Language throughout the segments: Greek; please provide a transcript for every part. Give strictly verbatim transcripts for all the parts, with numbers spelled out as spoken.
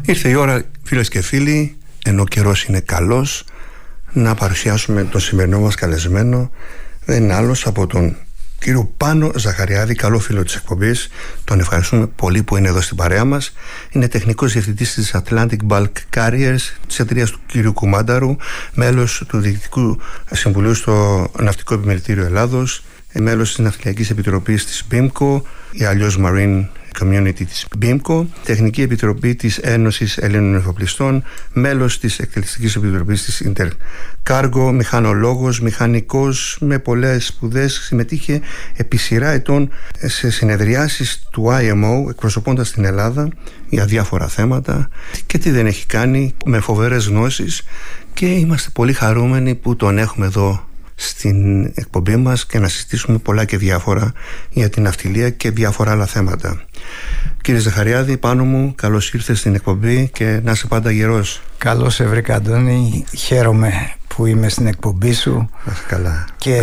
Ήρθε η ώρα, φίλες και φίλοι, ενώ ο καιρός είναι καλός, να παρουσιάσουμε τον σημερινό μας καλεσμένο. Δεν είναι άλλος από τον κύριο Πάνο Ζαχαριάδη, καλό φίλο της εκπομπής. Τον ευχαριστούμε πολύ που είναι εδώ στην παρέα μας. Είναι τεχνικός διευθυντής της Atlantic Bulk Carriers, της εταιρείας του κύριου Κουμάνταρου, μέλος του Διοικητικού Συμβουλίου στο Ναυτικό Επιμελητήριο Ελλάδος, μέλος της Ναυτιλιακής Επιτροπής της BIMCO ή αλλιώς Marine Community της BIMCO, Τεχνική Επιτροπή της Ένωσης Ελλήνων Εφοπλιστών, μέλος της Εκτελεστικής Επιτροπής της Intercargo, μηχανολόγος, μηχανικός με πολλές σπουδές. Συμμετείχε επί σειρά ετών σε συνεδριάσεις του άι εμ ο εκπροσωπώντας την Ελλάδα για διάφορα θέματα και τι δεν έχει κάνει, με φοβερές γνώσεις, και είμαστε πολύ χαρούμενοι που τον έχουμε εδώ στην εκπομπή μας και να συζητήσουμε πολλά και διάφορα για την ναυτιλία και διάφορα άλλα θέματα. Κύριε Ζαχαριάδη, πάνω μου, καλώς ήρθες στην εκπομπή και να είσαι πάντα γερός. Καλώς σε βρήκα, Αντώνη. Χαίρομαι που είμαι στην εκπομπή σου. Να είσαι καλά. Και,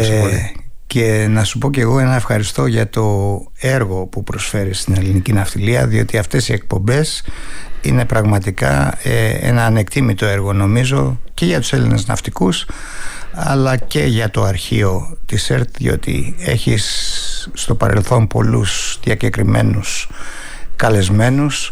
και να σου πω και εγώ ένα ευχαριστώ για το έργο που προσφέρεις στην ελληνική ναυτιλία, διότι αυτές οι εκπομπές είναι πραγματικά ε, ένα ανεκτήμητο έργο, νομίζω, και για τους Έλληνες ναυτικούς, αλλά και για το αρχείο της ΕΡΤ, διότι έχεις στο παρελθόν πολλούς διακεκριμένους καλεσμένους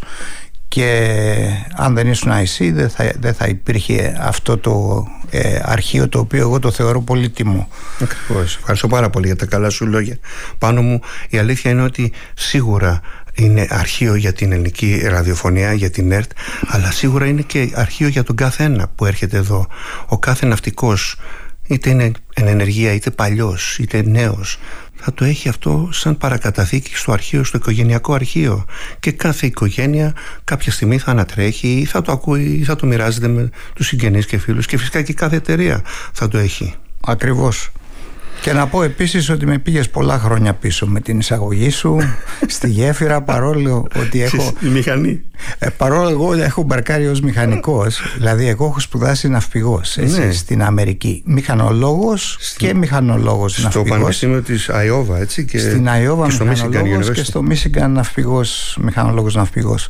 και αν δεν ήσουν εσύ δεν θα, δεν θα υπήρχε αυτό το ε, αρχείο, το οποίο εγώ το θεωρώ πολύτιμο. Ακριβώς. Ευχαριστώ πάρα πολύ για τα καλά σου λόγια. Πάνω μου, η αλήθεια είναι ότι σίγουρα είναι αρχείο για την ελληνική ραδιοφωνία, για την ΕΡΤ, αλλά σίγουρα είναι και αρχείο για τον κάθε ένα που έρχεται εδώ. Ο κάθε ναυτικός, είτε είναι εν ενεργεία, είτε παλιός, είτε νέος, θα το έχει αυτό σαν παρακαταθήκη στο αρχείο, στο οικογενειακό αρχείο. Και κάθε οικογένεια κάποια στιγμή θα ανατρέχει ή θα το ακούει ή θα το μοιράζεται με τους συγγενείς και φίλους, και φυσικά και κάθε εταιρεία θα το έχει. Ακριβώς. Και να πω επίσης ότι με πήγες πολλά χρόνια πίσω με την εισαγωγή σου στη γέφυρα, παρόλο ότι έχω... Η μηχανή. Ε, παρόλο εγώ έχω μπαρκάρει ως μηχανικός, δηλαδή εγώ έχω σπουδάσει ναυπηγός, έτσι, ναι, στην Αμερική. Μηχανολόγος στην... και μηχανολόγος στο ναυπηγός. Στο Πανεπιστήμιο της Αϊόβα, έτσι. Και... Στην Αϊόβα μηχανολόγος και, και στο Μίσιγκαν ναυπηγός, μηχανολόγος ναυπηγός.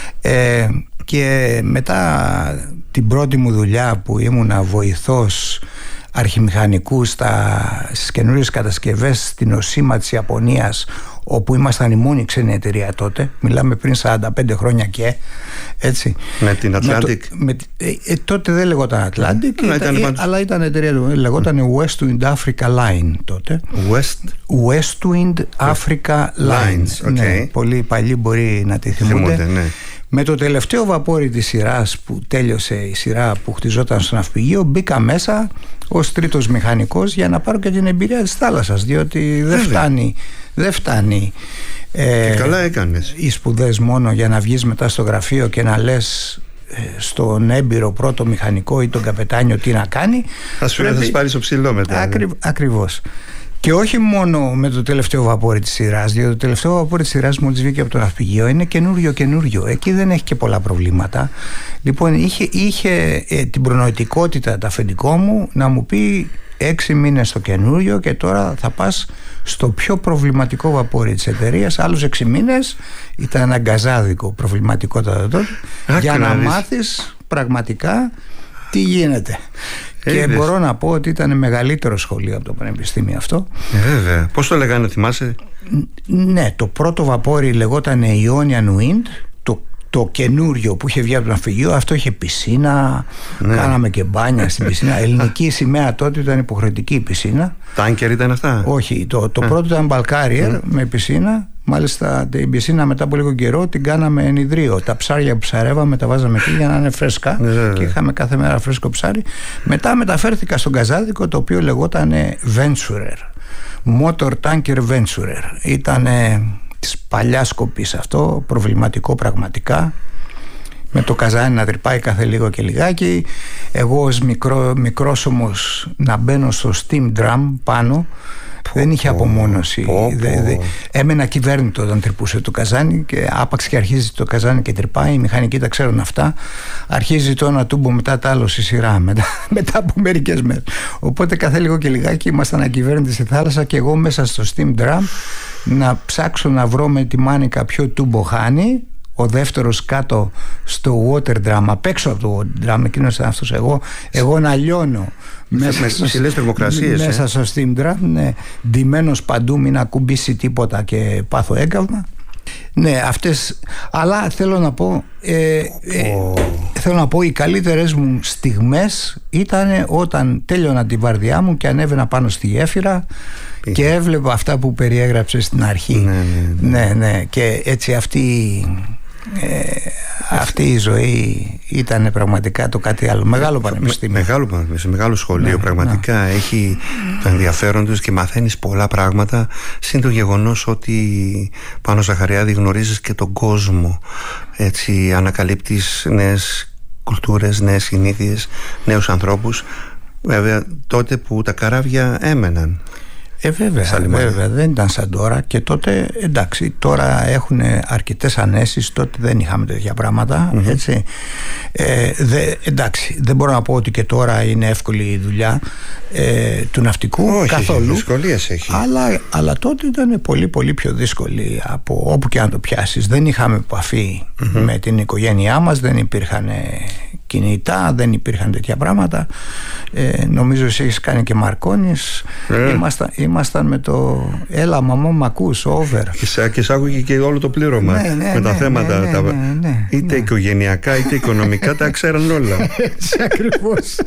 Ε, και μετά την πρώτη μου δουλειά που ήμουνα βοηθός αρχιμηχανικού στα, στις καινούριες κατασκευές στην Οσίμα της Ιαπωνίας, όπου ήμασταν η μόνη ξένη εταιρεία τότε, μιλάμε πριν σαράντα πέντε χρόνια και έτσι. Με την Atlantic. Με το, με, ε, ε, τότε δεν λεγόταν Atlantic, mm, ήταν, ήταν, ε, αλλά ήταν εταιρεία του, λεγόταν mm. Westwind Africa Line τότε. West... Westwind Africa Lines. Okay. Ναι, πολλοί παλιοί μπορεί να τη θυμούνται. Θυμούνται, ναι. Με το τελευταίο βαπόρι της σειράς που τέλειωσε η σειρά που χτιζόταν στο ναυπηγείο, μπήκα μέσα ως τρίτος μηχανικός για να πάρω και την εμπειρία της θάλασσας, διότι δεν φτάνει, δεν φτάνει ε, και καλά έκανες. Οι σπουδές μόνο για να βγεις μετά στο γραφείο και να λες ε, στον έμπειρο πρώτο μηχανικό ή τον καπετάνιο τι να κάνει. Θα σου πρέπει... πάρει στο ψηλό μετά. Ακρι... Ακριβώς. Και όχι μόνο με το τελευταίο βαπόρι της σειράς, διότι το τελευταίο βαπόρι της σειράς μόλις βγήκε από το ναυπηγείο είναι καινούριο καινούριο. Εκεί δεν έχει και πολλά προβλήματα. Λοιπόν, είχε, είχε ε, την προνοητικότητα το αφεντικό μου να μου πει έξι μήνες στο καινούριο και τώρα θα πας στο πιο προβληματικό βαπόρι της εταιρείας. Άλλους έξι μήνες ήταν ένα γκαζάδικο προβληματικότατα τότε, για να μάθεις πραγματικά τι γίνεται. Και Είδες. Μπορώ να πω ότι ήταν μεγαλύτερο σχολείο από το πανεπιστήμιο αυτό. Ε, βέβαια. Πώς το λέγανε, θυμάσαι? Ναι, το πρώτο βαπόρι λεγόταν Ionian Wind. Το, το καινούριο που είχε βγει από το ναυπηγείο, αυτό είχε πισίνα. Ναι. Κάναμε και μπάνια στην πισίνα. Ελληνική σημαία τότε, ήταν υποχρεωτική η πισίνα. Τάνκερ ήταν αυτά? Όχι, το, το πρώτο ήταν Bulk Carrier με πισίνα. Μάλιστα την πισίνα μετά από λίγο καιρό την κάναμε ενιδρίο. Τα ψάρια που ψαρεύαμε τα βάζαμε εκεί για να είναι φρέσκα yeah. και είχαμε κάθε μέρα φρέσκο ψάρι. Μετά μεταφέρθηκα στον καζάδικο, το οποίο λεγόταν Venturer, Motor Tanker Venturer. Ήταν της παλιάς κοπής αυτό, προβληματικό πραγματικά, με το καζάνι να τρυπάει κάθε λίγο και λιγάκι. Εγώ ως μικρό, μικρός όμως να μπαίνω στο steam drum πάνω. Δεν είχε απομόνωση. Πω, πω. Δε, δε, έμενα κυβέρνητο όταν τρυπούσε το καζάνι, και άπαξ και αρχίζει το καζάνι και τρυπάει. Οι μηχανικοί τα ξέρουν αυτά. Αρχίζει το ένα τούμπο μετά το άλλο στη σειρά, μετά, μετά από μερικές μέρες. Οπότε κάθε λίγο και λιγάκι ήμασταν ακυβέρνητοι στη θάλασσα και εγώ μέσα στο steam drum να ψάξω να βρω με τη μάνικα ποιο τούμπο χάνει, ο δεύτερος κάτω στο water drum, απ' έξω από το water drum, εκείνος ήταν αυτός, εγώ, εγώ να λιώνω μέσα, με ψηλές θερμοκρασίες, μέσα ε. στο steam drum, ναι, ντυμένος παντού, μην ακουμπήσει τίποτα και πάθω έγκαυμα. Ναι, αυτές, αλλά θέλω να πω ε, ε, oh. θέλω να πω οι καλύτερες μου στιγμές ήταν όταν τέλειωνα τη βαρδιά μου και ανέβαινα πάνω στη γέφυρα yeah. και έβλεπα αυτά που περιέγραψε στην αρχή. Ναι, ναι, ναι. ναι, ναι. Και έτσι αυτή ε, αυτή η ζωή ήταν πραγματικά το κάτι άλλο. Μεγάλο πανεπιστήμιο. Με, μεγάλο πανεπιστήμιο, μεγάλο σχολείο. Ναι, πραγματικά ναι. Έχει το ενδιαφέρον τους και μαθαίνεις πολλά πράγματα. Συν το γεγονός ότι Πάνο Ζαχαριάδη γνωρίζεις και τον κόσμο. Έτσι ανακαλύπτεις νέες κουλτούρες, νέες συνήθειες, νέους ανθρώπους. Βέβαια τότε που τα καράβια έμεναν. Ε, βέβαια, βέβαια, δεν ήταν σαν τώρα. Και τότε, εντάξει, τώρα έχουν αρκετές ανέσεις. Τότε δεν είχαμε τέτοια πράγματα, mm-hmm. έτσι. Ε, δε, εντάξει, δεν μπορώ να πω ότι και τώρα είναι εύκολη η δουλειά ε, του ναυτικού. Όχι, καθόλου. Δυσκολίες έχει. Αλλά, αλλά τότε ήταν πολύ πολύ πιο δύσκολη από όπου και αν το πιάσεις. Δεν είχαμε επαφή mm-hmm. με την οικογένειά μας, δεν υπήρχαν κινητά, δεν υπήρχαν τέτοια πράγματα. Ε, νομίζω εσύ έχεις κάνει και Μαρκόνης. Mm. Ήμασταν, ήμασταν με το έλα μαμά μ' ακούς, over. Και σ' άκουγε και όλο το πλήρωμα, ναι, ναι, με τα ναι, θέματα ναι, τα, ναι, ναι, είτε ναι. οικογενειακά είτε οικονομικά τα ξέραν όλα. Έτσι ακριβώς.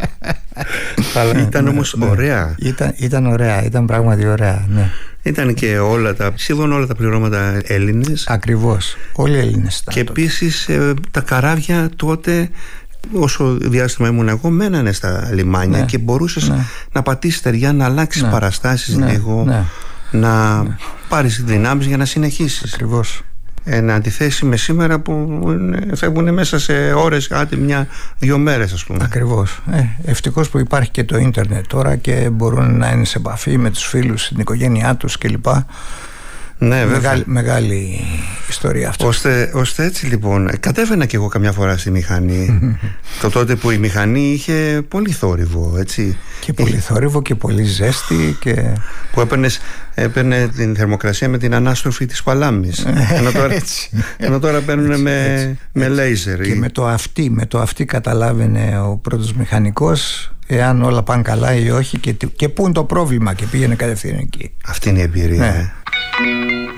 Αλλά ήταν όμως ναι, ωραία. Ήταν, ήταν ωραία, ήταν πράγματι ωραία, ναι. Ήταν και όλα τα, σχεδόν όλα τα πληρώματα Έλληνες. Ακριβώς, όλοι Έλληνες. Και επίσης ε, τα καράβια τότε, όσο διάστημα ήμουν εγώ, μένανε στα λιμάνια, ναι, και μπορούσες ναι. να πατήσεις στεριά, να αλλάξεις ναι. παραστάσεις ναι. λίγο, ναι. να ναι. πάρεις δυνάμεις για να συνεχίσεις. Ακριβώς. Εν αντιθέσει με σήμερα που φεύγουν μέσα σε ώρες, άντε μια-δυο μέρες ας πούμε. Ακριβώς. Ε, ευτυχώς που υπάρχει και το ίντερνετ τώρα και μπορούν να είναι σε επαφή με τους φίλους, την οικογένειά τους κλπ. Ναι, μεγάλη, μεγάλη ιστορία αυτό. Ώστε, ώστε έτσι λοιπόν κατέβαινα και εγώ καμιά φορά στη μηχανή. Το τότε που η μηχανή είχε πολύ θόρυβο, έτσι. Και πολύ είχε... θόρυβο και πολύ ζέστη και... Που έπαιρνες, έπαιρνε την θερμοκρασία με την ανάστροφη της παλάμης. ενώ, τώρα, ενώ τώρα παίρνουν με, με λέιζερ. Και με το αυτή, με το αυτή καταλάβαινε ο πρώτος μηχανικός εάν όλα πάνε καλά ή όχι και, και πού είναι το πρόβλημα, και πήγαινε κατευθείαν εκεί. Αυτή είναι η εμπειρία. Ναι.